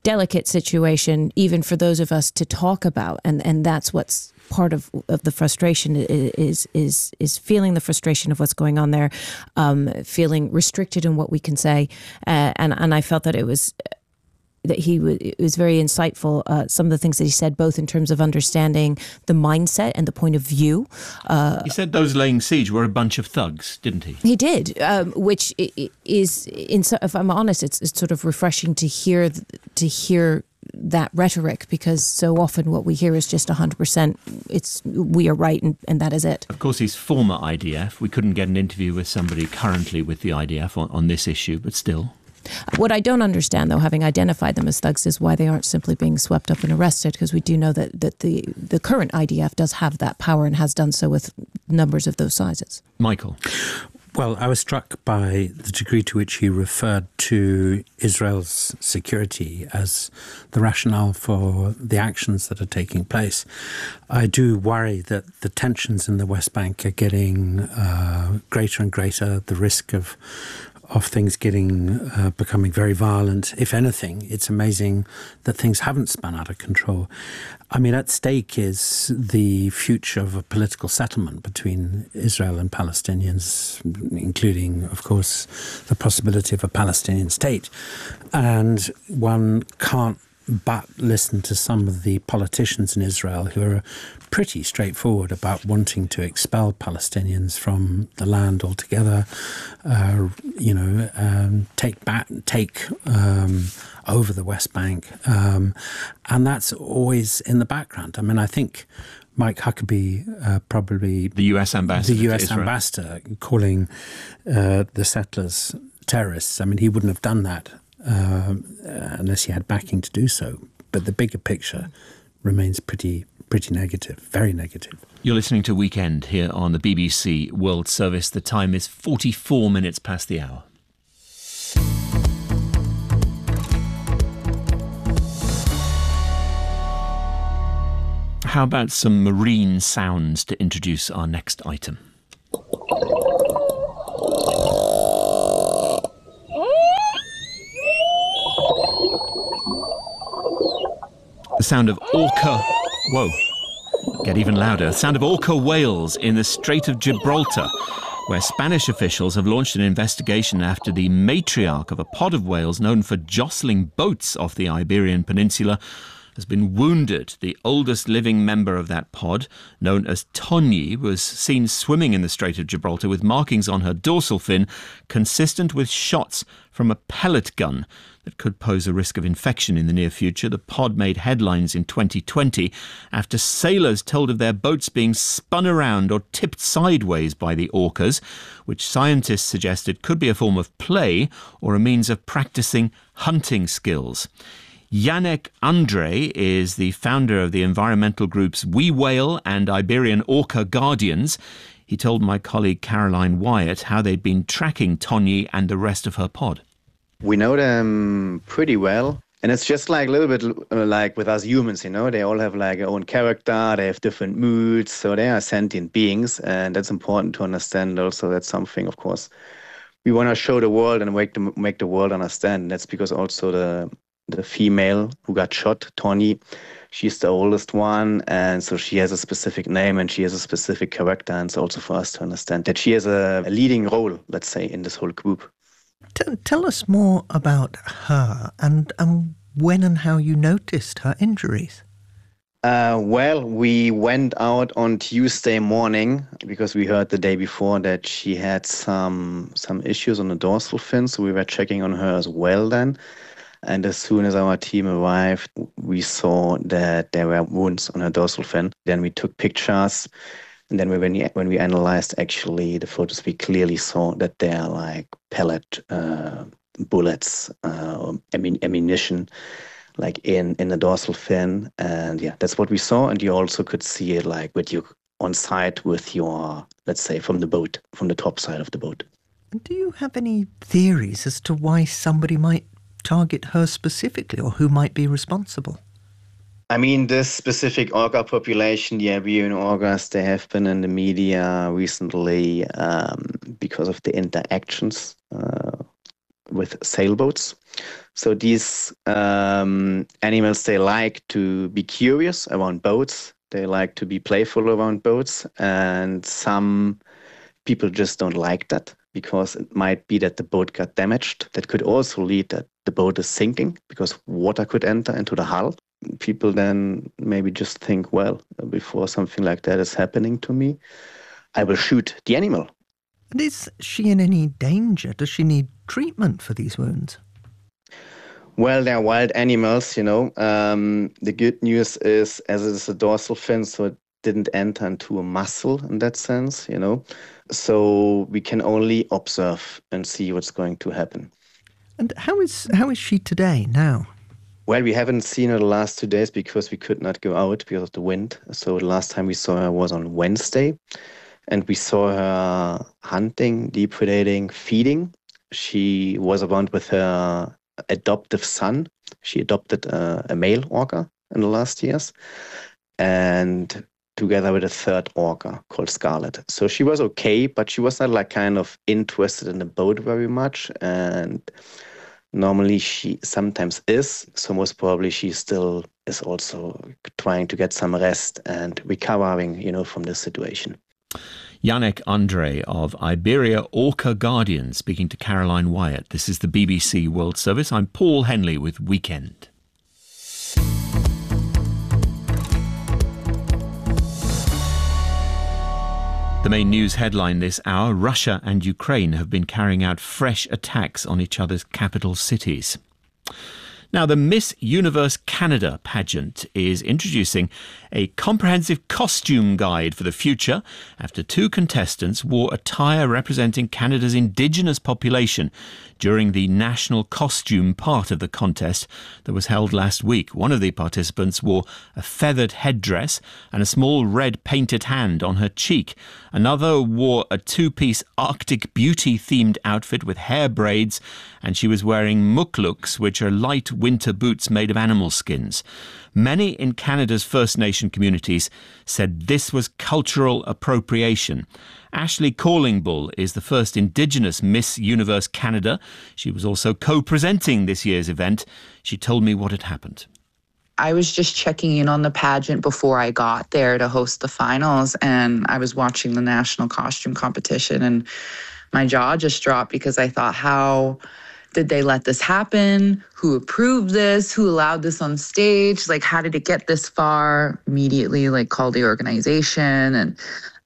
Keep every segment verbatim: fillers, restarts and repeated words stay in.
delicate situation, even for those of us to talk about. And, and that's what's part of, of the frustration is, is, is feeling the frustration of what's going on there, um, feeling restricted in what we can say. Uh, and, and I felt that it was... that he w- it was very insightful, uh, some of the things that he said, both in terms of understanding the mindset and the point of view. Uh, he said those laying siege were a bunch of thugs, didn't he? He did, um, which is, in, if I'm honest, it's, it's sort of refreshing to hear to hear that rhetoric, because so often what we hear is just one hundred percent it's we are right and, and that is it. Of course, he's former I D F. We couldn't get an interview with somebody currently with the I D F on, on this issue, but still... What I don't understand, though, having identified them as thugs, is why they aren't simply being swept up and arrested, because we do know that, that the, the current I D F does have that power and has done so with numbers of those sizes. Michael? Well, I was struck by the degree to which he referred to Israel's security as the rationale for the actions that are taking place. I do worry that the tensions in the West Bank are getting uh, greater and greater, the risk of of things getting, uh, becoming very violent. If anything, it's amazing that things haven't spun out of control. I mean, at stake is the future of a political settlement between Israel and Palestinians, including, of course, the possibility of a Palestinian state. And one can't but listen to some of the politicians in Israel who are pretty straightforward about wanting to expel Palestinians from the land altogether, uh, you know, um, take back, take um, over the West Bank. Um, and that's always in the background. I mean, I think Mike Huckabee, uh, probably... The U S ambassador. The U S ambassador calling uh, the settlers terrorists. I mean, he wouldn't have done that Uh, unless he had backing to do so. But the bigger picture remains pretty pretty negative, very negative. You're listening to Weekend here on the B B C World Service. The time is forty-four minutes past the hour. How about some marine sounds to introduce our next item? The sound of orca... Whoa. Get even louder. The sound of orca whales in the Strait of Gibraltar, where Spanish officials have launched an investigation after the matriarch of a pod of whales known for jostling boats off the Iberian Peninsula has been wounded. The oldest living member of that pod, known as Tony, was seen swimming in the Strait of Gibraltar with markings on her dorsal fin consistent with shots from a pellet gun that could pose a risk of infection in the near future. The pod made headlines in twenty twenty after sailors told of their boats being spun around or tipped sideways by the orcas, which scientists suggested could be a form of play or a means of practicing hunting skills. Yannick Andre is the founder of the environmental groups We Whale and Iberian Orca Guardians. He told my colleague Caroline Wyatt how they'd been tracking Tony and the rest of her pod. We know them pretty well. And it's just like a little bit uh, like with us humans, you know, they all have like their own character, they have different moods, so they are sentient beings. And that's important to understand also. That's something, of course, we want to show the world and make the, make the world understand. And that's because also the the female who got shot, Tony, she's the oldest one, and so she has a specific name and she has a specific character, and it's also for us to understand that she has a, a leading role, let's say, in this whole group. T- tell us more about her and, and when and how you noticed her injuries. Uh, well, we went out on Tuesday morning because we heard the day before that she had some some issues on the dorsal fin, so we were checking on her as well then. And as soon as our team arrived, we saw that there were wounds on her dorsal fin. Then we took pictures. And then when we, when we analyzed actually the photos, we clearly saw that they are like pellet uh, bullets, uh, ammun- ammunition, like in, in the dorsal fin. And yeah, that's what we saw. And you also could see it like with you on site with your, let's say, from the boat, from the top side of the boat. Do you have any theories as to why somebody might target her specifically, or who might be responsible? I mean, this specific orca population, the Iberian orcas, they have been in the media recently um, because of the interactions uh, with sailboats. So these um, animals, they like to be curious around boats. They like to be playful around boats. And some people just don't like that because it might be that the boat got damaged. That could also lead that the boat is sinking because water could enter into the hull. People then maybe just think, well, before something like that is happening to me, I will shoot the animal. And is she in any danger? Does she need treatment for these wounds? Well, they're wild animals, you know. Um, the good news is, as it is a dorsal fin, so it didn't enter into a muscle in that sense, you know. So we can only observe and see what's going to happen. And how is how is she today, now? Well, we haven't seen her the last two days because we could not go out because of the wind. So the last time we saw her was on Wednesday. And we saw her hunting, depredating, feeding. She was around with her adoptive son. She adopted a, a male orca in the last years. And together with a third orca called Scarlet. So she was okay, but she was not like kind of interested in the boat very much. And normally she sometimes is. So most probably she still is also trying to get some rest and recovering, you know, from this situation. Yannick Andre of Iberia Orca Guardian speaking to Caroline Wyatt. This is the B B C World Service. I'm Paul Henley with Weekend. The main news headline this hour: Russia and Ukraine have been carrying out fresh attacks on each other's capital cities. Now, the Miss Universe Canada pageant is introducing a comprehensive costume guide for the future after two contestants wore attire representing Canada's Indigenous population during the national costume part of the contest that was held last week. One of the participants wore a feathered headdress and a small red painted hand on her cheek. Another wore a two-piece Arctic Beauty-themed outfit with hair braids, and she was wearing mukluks, which are light winter boots made of animal skins. Many in Canada's First Nation communities said this was cultural appropriation. Ashley Callingbull is the first Indigenous Miss Universe Canada. She was also co-presenting this year's event. She told me what had happened. I was just checking in on the pageant before I got there to host the finals, and I was watching the national costume competition, and my jaw just dropped because I thought, how did they let this happen? Who approved this? Who allowed this on stage? Like, how did it get this far? Immediately, like, called the organization. And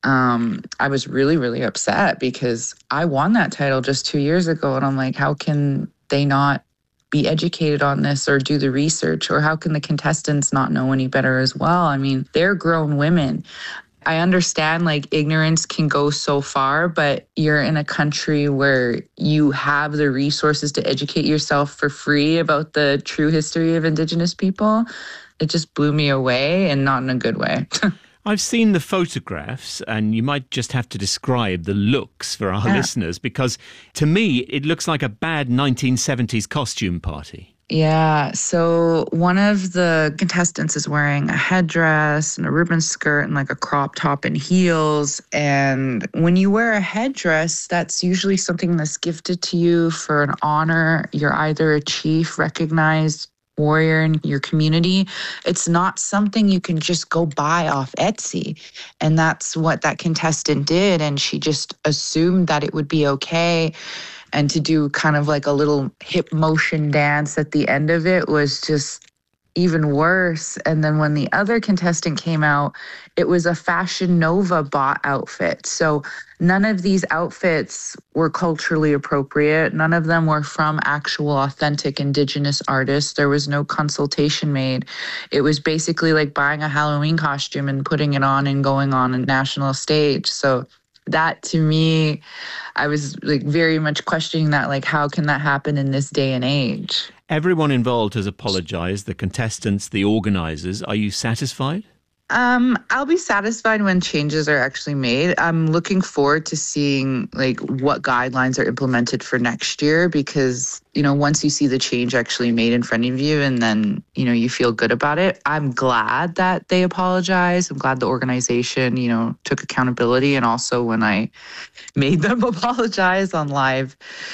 um, I was really, really upset because I won that title just two years ago. And I'm like, how can they not be educated on this or do the research? Or how can the contestants not know any better as well? I mean, they're grown women. I understand like ignorance can go so far, but you're in a country where you have the resources to educate yourself for free about the true history of Indigenous people. It just blew me away, and not in a good way. I've seen the photographs, and you might just have to describe the looks for our yeah. listeners, because to me, it looks like a bad nineteen seventies costume party. Yeah, so one of the contestants is wearing a headdress and a ribbon skirt and like a crop top and heels. And when you wear a headdress, that's usually something that's gifted to you for an honor. You're either a chief, recognized warrior in your community. It's not something you can just go buy off Etsy. And that's what that contestant did. And she just assumed that it would be okay. And to do kind of like a little hip motion dance at the end of it was just even worse. And then when the other contestant came out, it was a Fashion Nova bought outfit. So none of these outfits were culturally appropriate. None of them were from actual authentic Indigenous artists. There was no consultation made. It was basically like buying a Halloween costume and putting it on and going on a national stage. So that, to me, I was like very much questioning that, like, how can that happen in this day and age? Everyone involved has apologized, the contestants, the organizers. Are you satisfied? Um, I'll be satisfied when changes are actually made. I'm looking forward to seeing like what guidelines are implemented for next year, because, you know, once you see the change actually made in front of you and then, you know, you feel good about it. I'm glad that they apologized. I'm glad the organization, you know, took accountability. And also when I made them apologize on live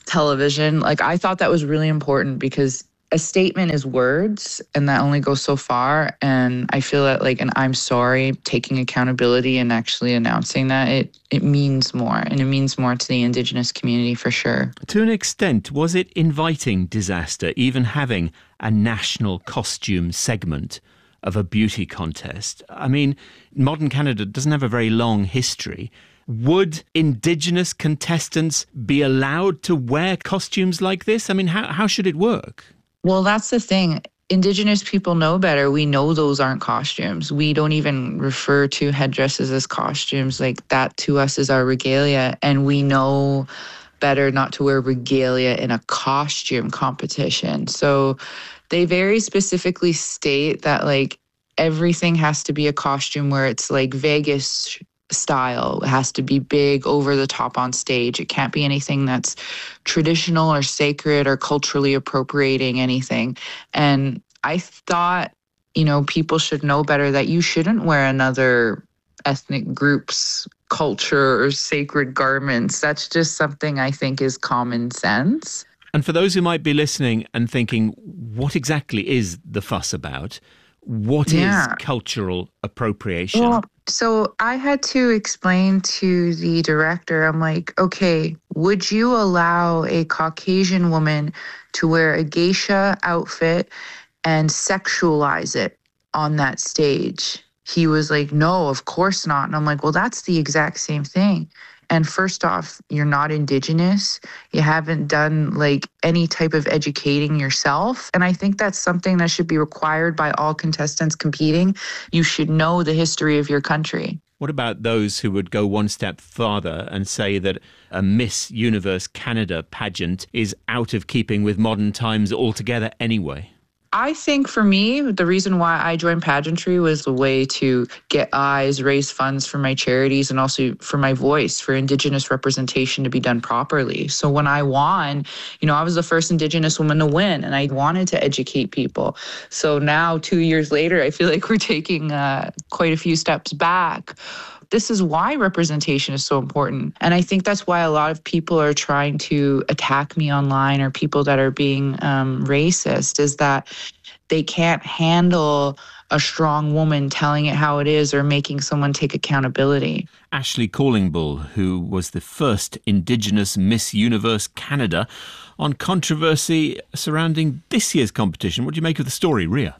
television. Like, I thought that was really important because a statement is words and that only goes so far. And I feel that like an I'm sorry, taking accountability and actually announcing that, it it means more, and it means more to the Indigenous community for sure. To an extent, was it inviting disaster, even having a national costume segment of a beauty contest? I mean, modern Canada doesn't have a very long history. Would Indigenous contestants be allowed to wear costumes like this? I mean, how, how should it work? Well, that's the thing. Indigenous people know better. We know those aren't costumes. We don't even refer to headdresses as costumes. Like, that to us is our regalia. And we know better not to wear regalia in a costume competition. So they very specifically state that like everything has to be a costume where it's like Vegas style. It has to be big, over the top on stage. It can't be anything that's traditional or sacred or culturally appropriating anything. And I thought, you know, people should know better that you shouldn't wear another ethnic group's culture or sacred garments. That's just something I think is common sense. And for those who might be listening and thinking, what exactly is the fuss about? What yeah. is cultural appropriation? Well, so I had to explain to the director, I'm like, okay, would you allow a Caucasian woman to wear a geisha outfit and sexualize it on that stage? He was like, no, of course not. And I'm like, well, that's the exact same thing. And first off, you're not Indigenous. You haven't done like any type of educating yourself. And I think that's something that should be required by all contestants competing. You should know the history of your country. What about those who would go one step farther and say that a Miss Universe Canada pageant is out of keeping with modern times altogether anyway? I think for me, the reason why I joined pageantry was the way to get eyes, raise funds for my charities, and also for my voice, for Indigenous representation to be done properly. So when I won, you know, I was the first Indigenous woman to win, and I wanted to educate people. So now, two years later, I feel like we're taking uh, quite a few steps back. This is why representation is so important. And I think that's why a lot of people are trying to attack me online, or people that are being um, racist, is that they can't handle a strong woman telling it how it is or making someone take accountability. Ashley Callingbull, who was the first Indigenous Miss Universe Canada, on controversy surrounding this year's competition. What do you make of the story, Ria?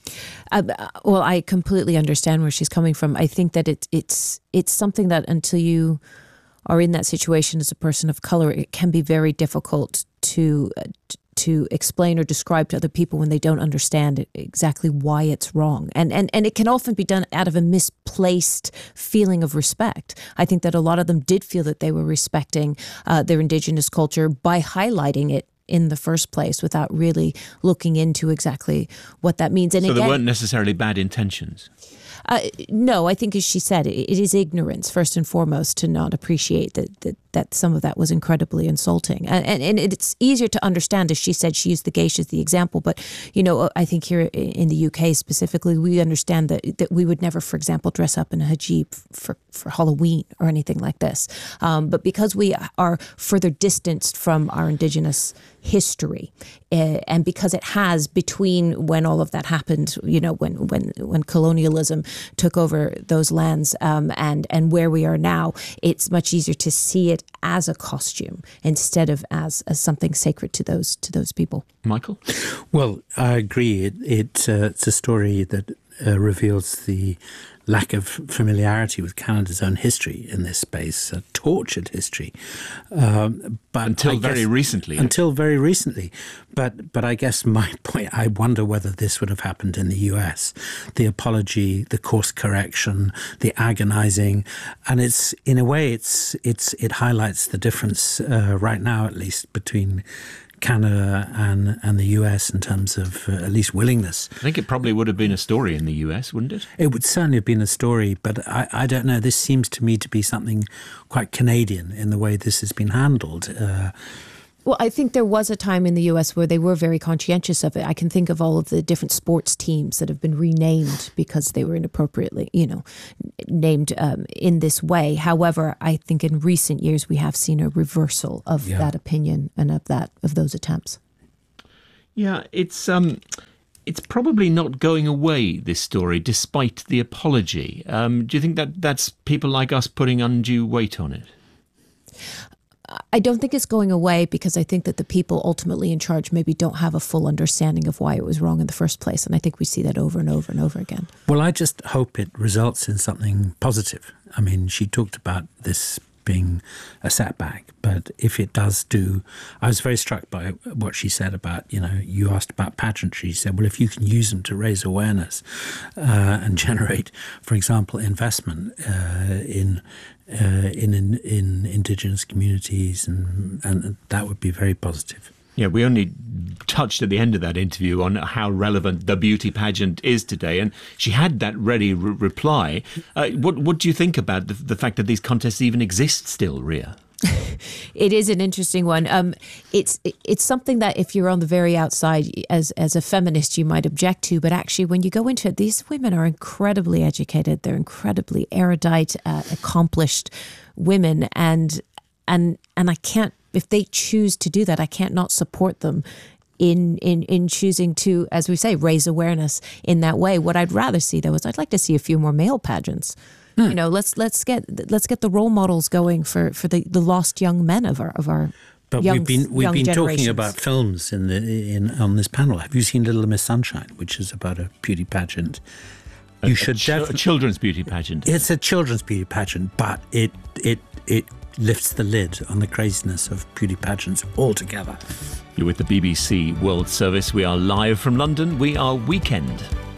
Uh, well, I completely understand where she's coming from. I think that it, it's it's something that until you are in that situation as a person of color, it can be very difficult to uh, to explain or describe to other people when they don't understand exactly why it's wrong. And, and and it can often be done out of a misplaced feeling of respect. I think that a lot of them did feel that they were respecting uh, their Indigenous culture by highlighting it in the first place without really looking into exactly what that means. And so again, there weren't necessarily bad intentions? Uh, no, I think, as she said, it, it is ignorance, first and foremost, to not appreciate that that, that some of that was incredibly insulting. And, and and it's easier to understand, as she said, she used the geisha as the example. But, you know, I think here in the U K specifically, we understand that, that we would never, for example, dress up in a hijab for, for Halloween or anything like this. Um, but because we are further distanced from our Indigenous history, uh, and because it has, between when all of that happened, you know, when when when colonialism took over those lands, um, and and where we are now, it's much easier to see it as a costume instead of as, as something sacred to those to those people. Michael? Well, I agree. It, it uh, it's a story that uh, reveals the lack of familiarity with Canada's own history in this space, a tortured history. Um, but until I very guess, recently. Until very recently. But but I guess my point, I wonder whether this would have happened in the U S. The apology, the course correction, the agonizing. And it's, in a way, it's it's it highlights the difference uh, right now, at least, between Canada and and the U S in terms of uh, at least willingness. I think it probably would have been a story in the U S, wouldn't it? It would certainly have been a story, but I, I don't know. This seems to me to be something quite Canadian in the way this has been handled. Uh, Well, I think there was a time in the U S where they were very conscientious of it. I can think of all of the different sports teams that have been renamed because they were inappropriately, you know, named um, in this way. However, I think in recent years we have seen a reversal of Yeah. that opinion and of that of those attempts. Yeah, it's um, it's probably not going away, this story, despite the apology. Um, do you think that that's people like us putting undue weight on it? I don't think it's going away because I think that the people ultimately in charge maybe don't have a full understanding of why it was wrong in the first place. And I think we see that over and over and over again. Well, I just hope it results in something positive. I mean, she talked about this being a setback, but if it does do, I was very struck by what she said about, you know, you asked about pageantry. She said, well, if you can use them to raise awareness uh, and generate, for example, investment uh, in Uh, in, in in indigenous communities, and, and that would be very positive. Yeah, we only touched at the end of that interview on how relevant the beauty pageant is today, and she had that ready re- reply. Uh, what what do you think about the, the fact that these contests even exist still, Ria? It is an interesting one. Um, it's it's something that if you're on the very outside, as as a feminist, you might object to. But actually, when you go into it, these women are incredibly educated. They're incredibly erudite, uh, accomplished women, and and and I can't. If they choose to do that, I can't not support them in in in choosing to, as we say, raise awareness in that way. What I'd rather see, though, is I'd like to see a few more male pageants. You know, let's let's get let's get the role models going for, for the, the lost young men of our of our But young, we've been we've young been generations. talking about films in the in on this panel. Have you seen Little Miss Sunshine, which is about a beauty pageant? You a, should a, ch- definitely. a children's beauty pageant. It's a children's beauty pageant, but it it it lifts the lid on the craziness of beauty pageants altogether. You're with the B B C World Service. We are live from London. We are Weekend.